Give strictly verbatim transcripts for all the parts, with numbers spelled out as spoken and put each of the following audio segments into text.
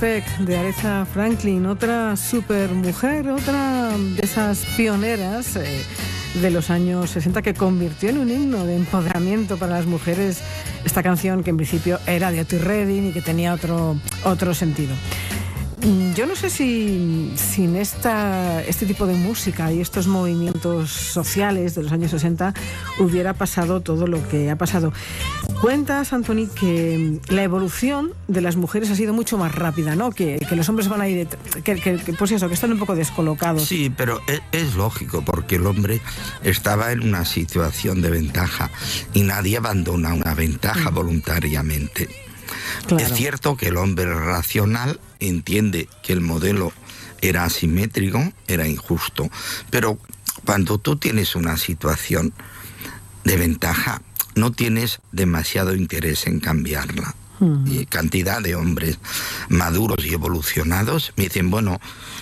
Respect de Aretha Franklin, otra supermujer, otra de esas pioneras eh, de los años sesenta que convirtió en un himno de empoderamiento para las mujeres esta canción, que en principio era de Otis Redding y que tenía otro, otro sentido. Yo no sé si sin esta, este tipo de música y estos movimientos sociales de los años sesenta hubiera pasado todo lo que ha pasado. Cuentas, Antoni, que la evolución de las mujeres ha sido mucho más rápida, ¿no? Que, que los hombres van a ir... Que, que, que, pues eso, que están un poco descolocados. Sí, pero es, es lógico, porque el hombre estaba en una situación de ventaja y nadie abandona una ventaja mm. voluntariamente. Claro. Es cierto que el hombre racional entiende que el modelo era asimétrico, era injusto, pero cuando tú tienes una situación de ventaja, no tienes demasiado interés en cambiarla. Uh-huh. Y cantidad de hombres maduros y evolucionados me dicen, bueno,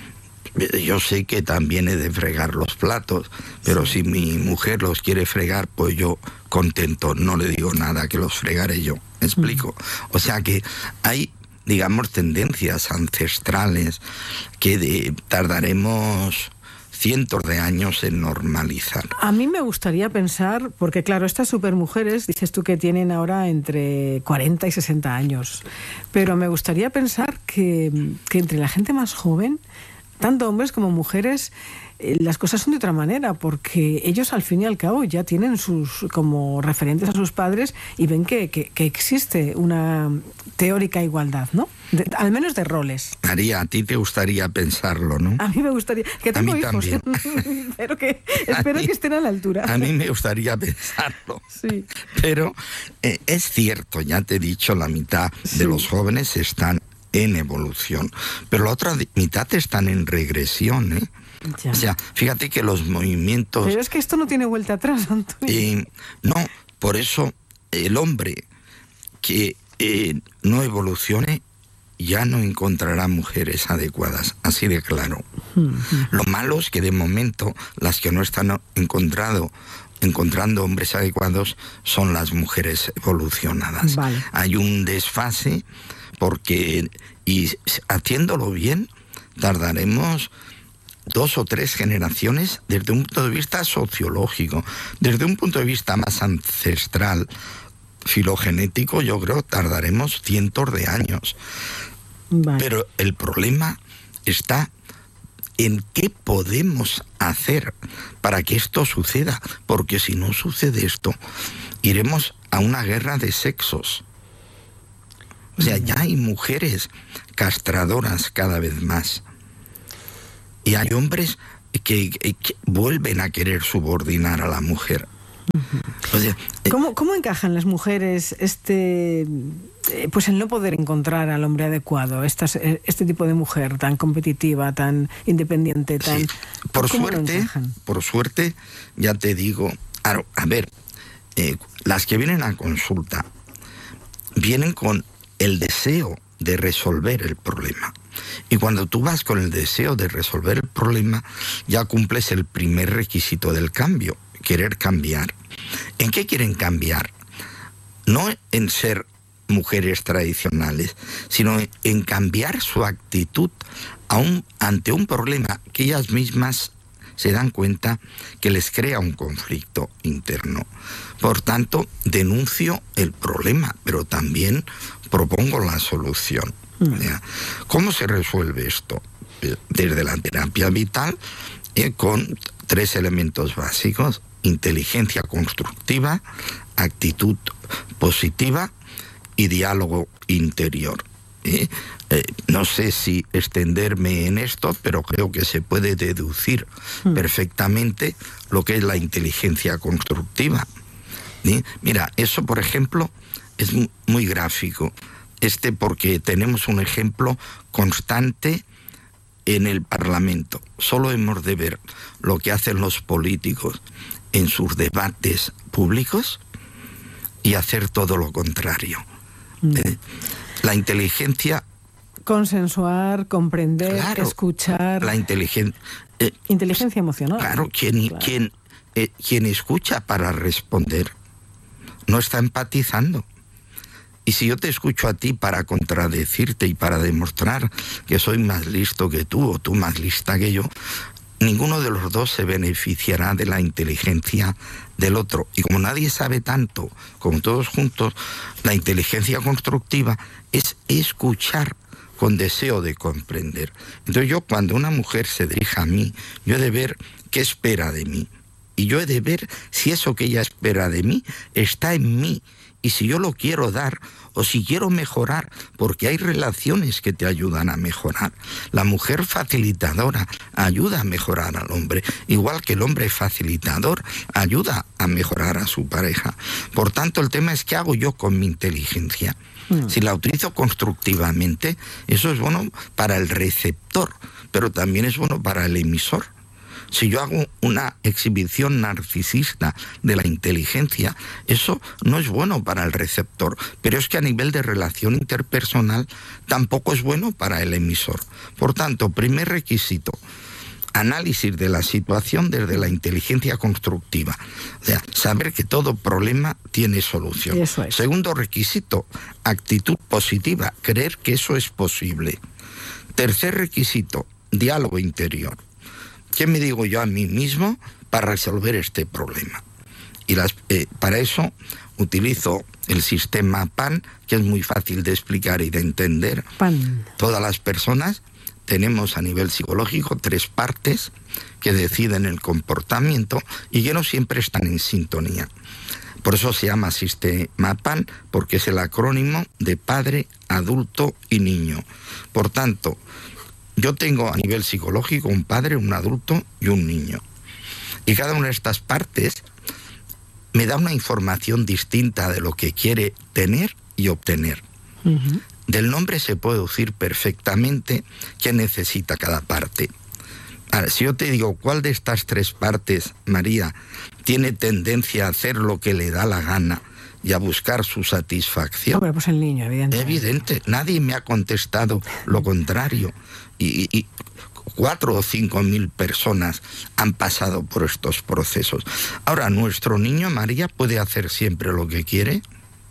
yo sé que también he de fregar los platos, pero sí. si mi mujer los quiere fregar, pues yo contento, no le digo nada, que los fregaré yo. ¿Me explico? Uh-huh. O sea que hay, digamos, tendencias ancestrales que de, tardaremos cientos de años en normalizar. A mí me gustaría pensar, porque claro, estas supermujeres, dices tú que tienen ahora entre cuarenta y sesenta años, pero me gustaría pensar que, que entre la gente más joven, tanto hombres como mujeres, eh, las cosas son de otra manera, porque ellos al fin y al cabo ya tienen sus como referentes a sus padres y ven que, que, que existe una teórica igualdad, ¿no? De, al menos de roles. María, a ti te gustaría pensarlo, ¿no? A mí me gustaría, que tengo a mí hijos, también. espero, que, espero mí, que estén a la altura. A mí me gustaría pensarlo. Sí. Pero eh, es cierto, ya te he dicho, la mitad sí. de los jóvenes están en evolución, pero la otra mitad están en regresión, ¿eh? Ya. O sea, fíjate que los movimientos... Pero es que esto no tiene vuelta atrás, Antonio. Eh, no, por eso el hombre que eh, no evolucione ya no encontrará mujeres adecuadas, así de claro. Uh-huh. Lo malo es que de momento las que no están encontrado, encontrando hombres adecuados son las mujeres evolucionadas. Vale. Hay un desfase porque, y haciéndolo bien, tardaremos dos o tres generaciones desde un punto de vista sociológico. Desde un punto de vista más ancestral, filogenético, yo creo tardaremos cientos de años. Vale. Pero el problema está en qué podemos hacer para que esto suceda, porque si no sucede esto, iremos a una guerra de sexos. O sea, ya hay mujeres castradoras cada vez más. Y hay hombres que, que, que vuelven a querer subordinar a la mujer. Uh-huh. O sea, ¿Cómo, ¿Cómo encajan las mujeres este, pues el no poder encontrar al hombre adecuado, estas, este tipo de mujer tan competitiva, tan independiente, tan... Sí. Por suerte, por suerte, ya te digo, a, a ver, eh, las que vienen a consulta vienen con el deseo de resolver el problema. Y cuando tú vas con el deseo de resolver el problema, ya cumples el primer requisito del cambio, querer cambiar. ¿En qué quieren cambiar? No en ser mujeres tradicionales, sino en cambiar su actitud a un, ante un problema que ellas mismas se dan cuenta que les crea un conflicto interno. Por tanto, denuncio el problema, pero también propongo la solución. ¿Cómo se resuelve esto? Desde la terapia vital, eh, con tres elementos básicos: inteligencia constructiva, actitud positiva y diálogo interior. ¿Eh? Eh, no sé si extenderme en esto, pero creo que se puede deducir mm. perfectamente lo que es la inteligencia constructiva. ¿Eh? Mira, eso, por ejemplo, es muy gráfico. Este porque tenemos un ejemplo constante en el Parlamento. Solo hemos de ver lo que hacen los políticos en sus debates públicos y hacer todo lo contrario. Mm. Eh, la inteligencia... Consensuar, comprender, claro, escuchar... La inteligen... eh, inteligencia emocional. Claro, quien, claro. Quien, eh, quien escucha para responder no está empatizando. Y si yo te escucho a ti para contradecirte y para demostrar que soy más listo que tú o tú más lista que yo, ninguno de los dos se beneficiará de la inteligencia del otro. Y como nadie sabe tanto como todos juntos, la inteligencia constructiva es escuchar con deseo de comprender. Entonces yo, cuando una mujer se dirija a mí, yo he de ver qué espera de mí. Y yo he de ver si eso que ella espera de mí está en mí. Y si yo lo quiero dar o si quiero mejorar, porque hay relaciones que te ayudan a mejorar. La mujer facilitadora ayuda a mejorar al hombre, igual que el hombre facilitador ayuda a mejorar a su pareja. Por tanto, el tema es qué hago yo con mi inteligencia. Mm. Si la utilizo constructivamente, eso es bueno para el receptor, pero también es bueno para el emisor. Si yo hago una exhibición narcisista de la inteligencia, eso no es bueno para el receptor, pero es que a nivel de relación interpersonal tampoco es bueno para el emisor. Por tanto, primer requisito, análisis de la situación desde la inteligencia constructiva. O sea, saber que todo problema tiene solución. Eso es. Segundo requisito, actitud positiva, creer que eso es posible. Tercer requisito, diálogo interior. ¿Qué me digo yo a mí mismo para resolver este problema? Y las, eh, para eso utilizo el sistema P A N, que es muy fácil de explicar y de entender. P A N. Todas las personas tenemos a nivel psicológico tres partes que deciden el comportamiento y que no siempre están en sintonía. Por eso se llama sistema P A N, porque es el acrónimo de padre, adulto y niño. Por tanto, yo tengo a nivel psicológico un padre, un adulto y un niño. Y cada una de estas partes me da una información distinta de lo que quiere tener y obtener. Uh-huh. Del nombre se puede decir perfectamente qué necesita cada parte. Ahora, si yo te digo cuál de estas tres partes, María, tiene tendencia a hacer lo que le da la gana y a buscar su satisfacción. Hombre, pues el niño, evidente. Evidente, nadie me ha contestado lo contrario. Y, y cuatro o cinco mil personas han pasado por estos procesos. Ahora, ¿nuestro niño, María, puede hacer siempre lo que quiere?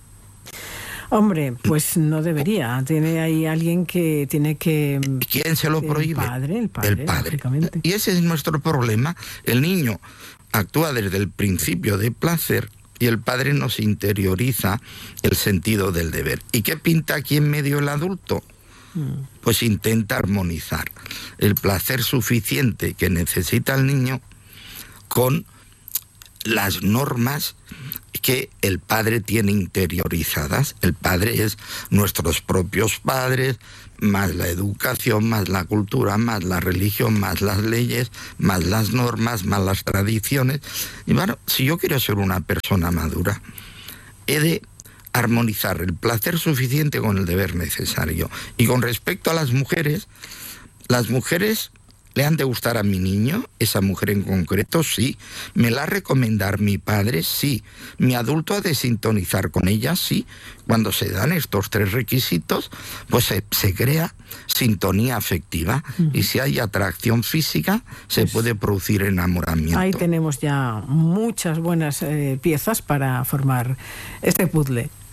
Hombre, pues no debería. Tiene ahí alguien que tiene que... ¿Quién se lo prohíbe? El padre, el padre, el padre. Y ese es nuestro problema. El niño actúa desde el principio de placer y el padre nos interioriza el sentido del deber. ¿Y qué pinta aquí en medio el adulto? Mm. Pues intenta armonizar el placer suficiente que necesita el niño con las normas que el padre tiene interiorizadas. El padre es nuestros propios padres, más la educación, más la cultura, más la religión, más las leyes, más las normas, más las tradiciones. Y bueno, si yo quiero ser una persona madura, he de armonizar el placer suficiente con el deber necesario. Y con respecto a las mujeres, las mujeres ¿le han de gustar a mi niño? ¿Esa mujer en concreto? Sí. ¿Me la ha de recomendar mi padre? Sí. ¿Mi adulto ha de sintonizar con ella? Sí. Cuando se dan estos tres requisitos, pues se, se crea sintonía afectiva. Uh-huh. Y si hay atracción física, se pues puede producir enamoramiento. Ahí tenemos ya muchas buenas eh, piezas para formar este puzzle.